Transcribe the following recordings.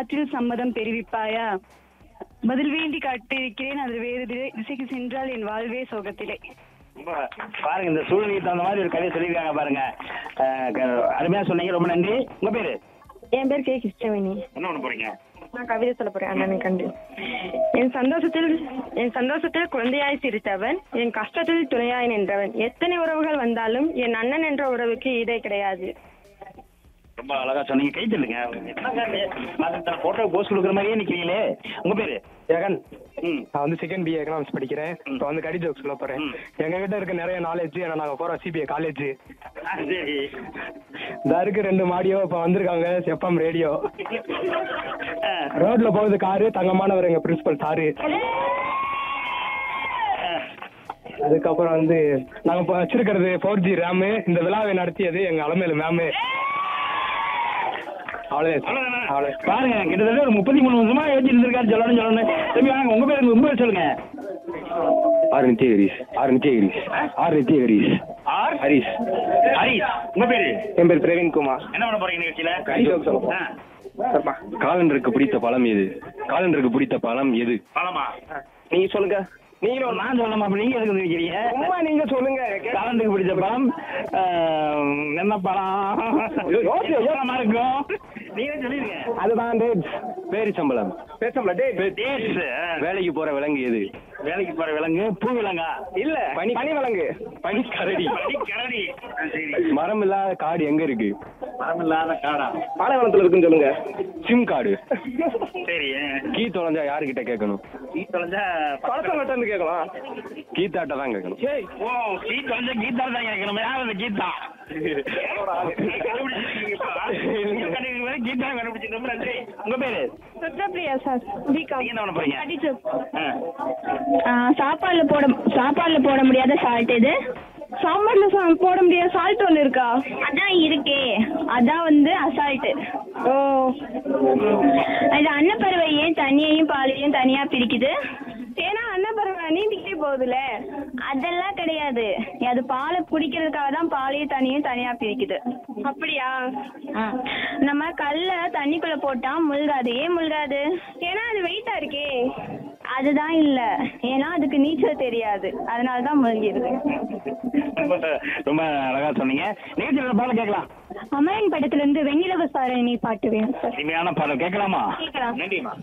காற்றில் சம்மதம் தெரிவிப்பாயா? பதில் வேண்டி காட்டிருக்கிறேன், அது வேறு திசைக்கு சென்றால் என் வாழ்வே சோகத்திலே. பாருங்க, இந்த சூழ்நிலைக்கு தகுந்த மாதிரி ஒரு கதையை சொல்லியிருக்காங்க பாருங்க. அருமையா சொன்னீங்க, ரொம்ப நன்றி. உங்க பேரு? என் பேர் கே கிருஷ்ணவேணி. என்ன பண்ண போறீங்க? நான் கவிதை சொல்ல போறேன். அண்ணனை கண்டு என் சந்தோஷத்தில் குழந்தையாய் சிரித்தவன், என் கஷ்டத்தில் துணையாய் நின்றவன். எத்தனை உறவுகள் வந்தாலும் என் அண்ணன் என்ற உறவுக்கு ஈடே கிடையாது. ரொம்ப அழகா சொன்னீங்க, கை தள்ளுங்க. போட்டோ போஸ்ட் கொடுக்குற மாதிரியே நிக்கிறீங்களே. உங்க பேரு? ஜெகன். நான் வந்து செகண்ட் பிஏ எக்கனாமிக்ஸ் படிக்கிறேன். இப்போ வந்து கடி ஜோக்ஸ் சொல்ல போறேன். எங்க கிட்ட இருக்க நிறைய நாலேஜ். ஏன்னா நாங்க போறோம் சிபிஐ காலேஜ். சரி, இந்த இருக்கு 2 மாடியோ இப்போ வந்திருக்காங்க. FM radio. ரோட்ல போகுது காரு, தங்கமானவர் எங்க பிரின்சிபல் சாரு. அதுக்கப்புறம் வந்து நாங்க இப்போ வச்சிருக்கிறது 4G ரேமு. இந்த விழாவை நடத்தியது எங்க அலமேலு மேமு. பாருங்க, கிட்டத்தட்ட ஒரு 33 வருஷமா ஏஜ் இருந்திருக்காரு. சொல்லணும் தம்பி, வாங்க. உங்க பேரு? உங்க பேர் சொல்லுங்க. ஆர் நித்யகிரீஷ். ஹரிஷ். உங்க பேரு? என் பேர் பிரவீன்குமார். என்ன பண்ண போறீங்க நிகழ்ச்சியில? காலண்டருக்கு பிடித்த பழம் எது? பழமா? நீங்க சொல்லுங்க. நான் சொல்லமா? நீங்க எதுக்கு நினைக்கிறீங்க? நீங்க சொல்லுங்க. காலண்டுக்கு பிடிச்ச பழம் என்ன பழம் இருக்கும்? நீங்க சொல்லிருங்க. அதுதான் பேரிச்சம்பளம். வேலைக்கு போற விலங்கு எது? வேலைக்கு போற விலங்கு பூ விலங்கா? இல்ல, பனி விலங்கு. பனிக்கரடி. மரம் இல்லாத காடு எங்க இருக்கு? மரம் இல்லாத காடா? பாலைவனத்துல இருக்குன்னு சொல்லுங்க. சிம் காடு. சரி. கீ தொலைஞ்சா யாருகிட்ட கேட்கணும்? கீ தொலைஞ்சா பழசங்கிட்ட இருந்து கேட்கலாம். கீத்தாட்ட தான் கேட்கணும். ஓ, கீ தொலைஞ்சா கீத்தாட்ட தான் கேட்கணும். யார் அந்த கீதா? உங்க பேரு? சுத்ரபிரியா சார். என்ன பண்ண போறீங்க? சாப்பாடுல போட முடியாத சால்ட் எது? சாம்பார்ல போட முடியாத சால்ட் ஒண்ணு இருக்கா? அதான் இருக்கே, அதான் வந்து அசால்ட். ஓ, அது அன்னப்பறவை ஏன் தண்ணியையும் பாலையும் தனியா பிரிக்குது? ஏன்னா அன்னப்பறவை நீந்திக்கிட்டே போகுதுல. அதெல்லாம் கிடையாது, அது பாலை குடிக்கிறதுக்காக தான் பாலையும் தண்ணியும் தனியா பிரிக்குது. அப்படியா? நம்ம கல்ல தண்ணிக்குள்ள போட்டா முழுகாது. ஏன் முழுகாது? ஏன்னா அது வெயிட்டா இருக்கே. அதுதான் இல்ல, ஏன்னா அதுக்கு நீச்சல் தெரியாது, அதனாலதான் முழுகிடுது. ரொம்ப அழகா சொன்னீங்க. நீச்சல் பாடம் கேட்கலாம். அமரன் படத்துல இருந்து வெண்ணிலவ சாரணி பாட்டு வேணும் சார். இனிமையான பாடம் கேட்கலாமா? கேட்கலாம். நன்றிமா.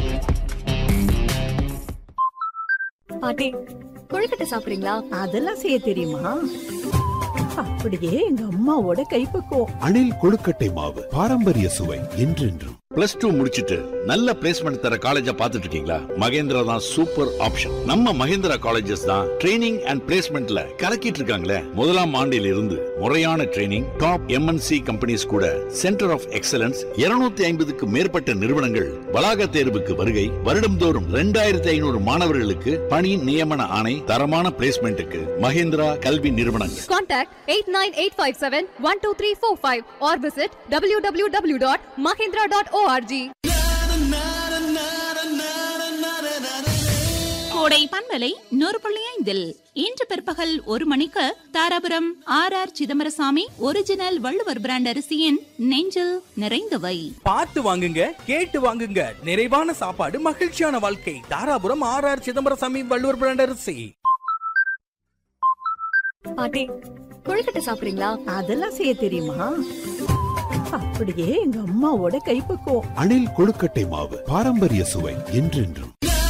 பாட்டி, கொழுக்கட்டை சாப்பிடுறீங்களா? அதெல்லாம் செய்ய தெரியுமா? அப்படியே எங்க அம்மாவோட கைப்பக்குவம். அணில் கொழுக்கட்டை மாவு, பாரம்பரிய சுவை என்றென்றும். +2 முடிச்சிட்டு நல்ல பிளேஸ்மெண்ட் தர காலேஜா பாத்துட்டு இருக்கீங்களா? மகேந்திரா தான் சூப்பர் ஆப்ஷன். நம்ம மகேந்திரா காலேஜஸ் தான் ட்ரைனிங் அண்ட் பிளேஸ்மெண்ட்ல கலக்கிட்டு இருக்காங்களே. 1ஆம் ஆண்டில் இருந்து முறையான ட்ரைனிங், டாப் MNC கம்பெனிஸ் கூட சென்டர் ஆஃப் எக்ஸலன்ஸ், 250க்கு மேற்பட்ட நிறுவனங்கள் வளாக தேர்வுக்கு வருகை, வருடம்தோறும் 2500 மாணவர்களுக்கு பணி நியமன ஆணை, தரமான பிளேஸ்மெண்ட்டுக்கு மகேந்திரா கல்வி நிறுவனங்கள். Contact 8985712345 or visit www.mahindra.org. கோடை பண்பலை 100.5 இன்று பிற்பகல் 1 மணிக்கு Dharapuram RR Chidambarasamy original Valluvar brand அரிசியின் நெஞ்சில் நிறைந்தவை. பார்த்து வாங்குங்க, கேட்டு வாங்குங்க. நிறைவான சாப்பாடு, மகிழ்ச்சியான வாழ்க்கை. தாராபுரம் RR சிதம்பரசாமி வள்ளுவர் பிராண்ட் அரிசி. பாட்டி, கொழுக்கட்டை சாப்பிடுறீங்களா? அதெல்லாம் செய்ய தெரியுமா? அப்படியே எங்க அம்மாவோட கைப்பக்குவம். அணில் கொழுக்கட்டை மாவு, பாரம்பரிய சுவை என்றென்றும்.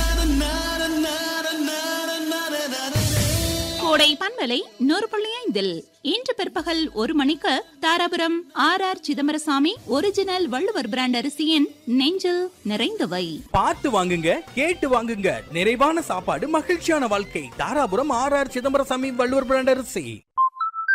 கோடை பண்பலை 100.5 இன்று பிற்பகல் 1 மணிக்கு Dharapuram RR Chidambarasamy original Valluvar brand அரிசியின் நெஞ்சில் நிறைந்தவை. பார்த்து வாங்குங்க, கேட்டு வாங்குங்க. நிறைவான சாப்பாடு, மகிழ்ச்சியான வாழ்க்கை. தாராபுரம் RR சிதம்பரசாமி வள்ளுவர் பிராண்ட் அரிசி.